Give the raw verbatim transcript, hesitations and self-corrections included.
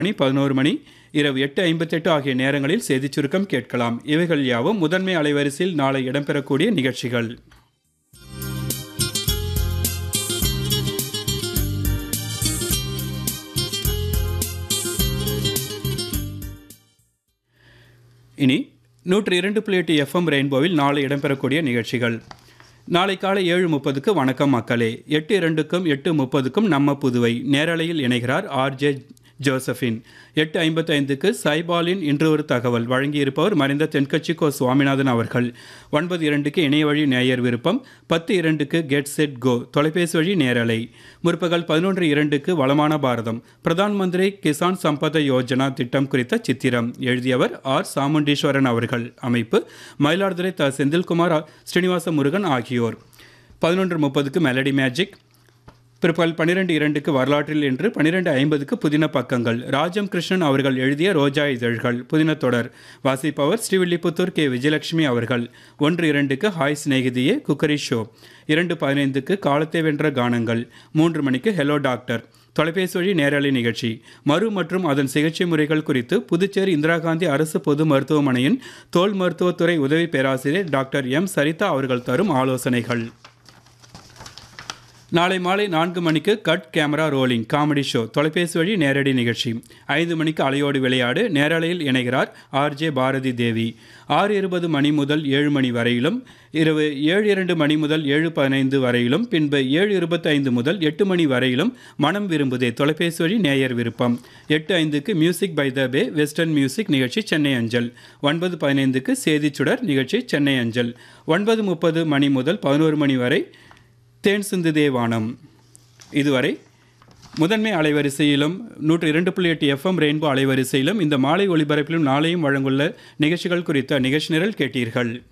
மணி பதினோரு மணி இரவு எட்டு ஐம்பத்தெட்டு ஆகிய நேரங்களில் செய்திச் சுருக்கம் கேட்கலாம். இவைகள் யாவும் முதன்மை அலைவரிசையில் நாளை இடம்பெறக்கூடிய நிகழ்ச்சிகள். இனி நூற்றி இரண்டு புள்ளி எட்டு எஃப்எம் ரெயின்போவில் நாளை இடம்பெறக்கூடிய நிகழ்ச்சிகள். நாளை காலை ஏழு முப்பதுக்கு வணக்கம் மக்களே, எட்டு இரண்டுக்கும் எட்டு முப்பதுக்கும் நம்ம புதுவை நேரலையில் இணைகிறார் ஆர்ஜே ஜோசபின். எட்டு ஐம்பத்தி ஐந்துக்கு சைபாலின் இன்று ஒரு தகவல் வழங்கியிருப்பவர் மறைந்த தென்கட்சி கோ சுவாமிநாதன் அவர்கள். ஒன்பது இரண்டுக்கு இணைய வழி நேயர் விருப்பம். பத்து இரண்டுக்கு கெட் செட் கோ தொலைபேசி வழி நேரலை. முற்பகல் பதினொன்று இரண்டுக்கு வளமான பாரதம் பிரதான் மந்திரி கிசான் சம்பத யோஜனா திட்டம் குறித்த சித்திரம். எழுதியவர் ஆர் சாமுண்டீஸ்வரன் அவர்கள். அமைப்பு மயிலாடுதுறை த செந்தில்குமார் ஸ்ரீனிவாச முருகன் ஆகியோர். பதினொன்று முப்பதுக்கு மெலடி மேஜிக். பிற்பகல் பன்னிரெண்டு இரண்டுக்கு வரலாற்றில் என்று பன்னிரெண்டு ஐம்பதுக்கு புதின பக்கங்கள் ராஜம் கிருஷ்ணன் அவர்கள் எழுதிய ரோஜா இதழ்கள் புதின தொடர் வாசிப்பவர் ஸ்ரீவில்லிபுத்தூர் கே விஜயலட்சுமி அவர்கள். ஒன்று இரண்டுக்கு ஹாய் சிநேகிதியே குக்கரி ஷோ. இரண்டு பதினைந்துக்கு காலத்தை வென்ற கானங்கள். மூன்று மணிக்கு ஹெலோ டாக்டர் தொலைபேசி வழி நேரலை நிகழ்ச்சி. மரு மற்றும் அதன் சிகிச்சை முறைகள் குறித்து புதுச்சேரி இந்திரா காந்தி அரசு பொது மருத்துவமனையின் தோல் மருத்துவத்துறை உதவி பேராசிரியர் டாக்டர் எம் சரிதா அவர்கள் தரும் ஆலோசனைகள். நாளை மாலை நான்கு மணிக்கு cut camera rolling comedy show தொலைபேசி வழி நேரடி நிகழ்ச்சி. ஐந்து மணிக்கு அலையோடு விளையாடு நேரலையில் இணைகிறார் ஆர்ஜே பாரதி தேவி. ஆறு இருபது மணி முதல் ஏழு மணி வரையிலும், இரவு ஏழு இரண்டு மணி முதல் ஏழு பதினைந்து வரையிலும், பின்பு ஏழு இருபத்தி ஐந்து முதல் எட்டு மணி வரையிலும் மனம் விரும்புதே தொலைபேசி வழி நேயர் விருப்பம். எட்டு ஐந்துக்கு music by the pay western music நிகழ்ச்சி சென்னை அஞ்சல். ஒன்பது பதினைந்துக்கு செய்திச்சுடர் நிகழ்ச்சி சென்னை அஞ்சல். ஒன்பது முப்பது மணி முதல் பதினோரு மணி வரை தேன் சிந்து தேவானம். இதுவரை முதன்மை அலைவரிசையிலும் நூற்றி இரண்டு புள்ளி எட்டு எஃப்எம் ரெயின்போ அலைவரிசையிலும் இந்த மாலை ஒளிபரப்பிலும் நாளையும் வழங்குள்ள நிகழ்ச்சிகள் குறித்த நிகழ்ச்சி நிரல் கேட்டீர்கள்.